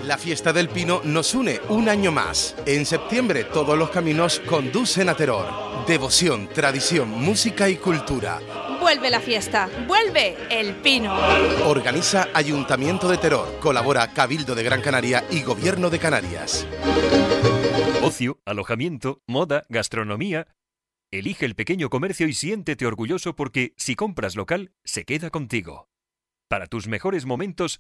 La fiesta del Pino nos une un año más. En septiembre todos los caminos conducen a Teror. Devoción, tradición, música y cultura. Vuelve la fiesta, vuelve el Pino. Organiza Ayuntamiento de Teror, colabora Cabildo de Gran Canaria y Gobierno de Canarias. Ocio, alojamiento, moda, gastronomía. Elige el pequeño comercio y siéntete orgulloso porque si compras local, se queda contigo. Para tus mejores momentos,